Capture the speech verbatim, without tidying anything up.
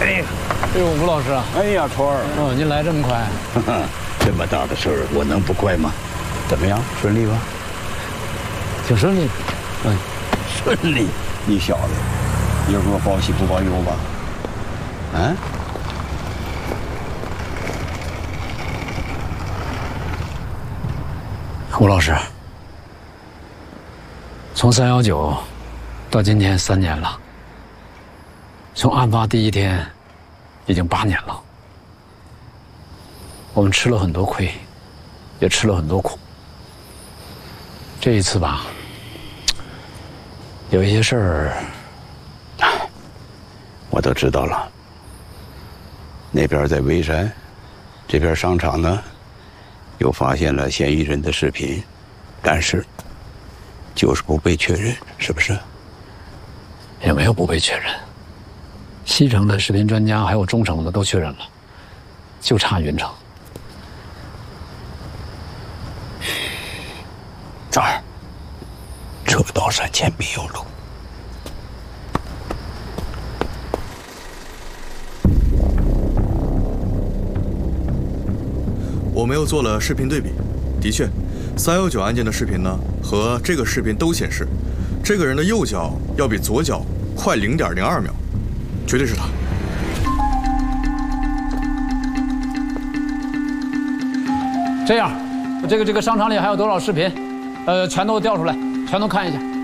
哎，哎呦，吴老师啊！ 哎呀，春儿， 哦，您来这么快？ 这么大的事儿，我能不快吗？怎么样，顺利吧？ 挺顺利。 嗯，顺利。你小子，一会儿报喜不报忧吧？啊？ 吴老师，从三幺九到今天三年了，从案发第一天已经八年了。我们吃了很多亏，也吃了很多苦。这一次吧，有一些事儿， 我都知道了。那边在微山，这边商场呢，又发现了嫌疑人的视频，但是就是不被确认，是不是？ 也没有不被确认。西城的视频专家还有中城的都确认了，就差云城。 这儿，车到山前必有路。 我们又做了视频对比，的确，三幺九案件的视频呢和这个视频都显示，这个人的右脚要比左脚快零点零二秒，绝对是他。 这样，这个这个商场里还有多少视频？呃，全都调出来，全都看一下。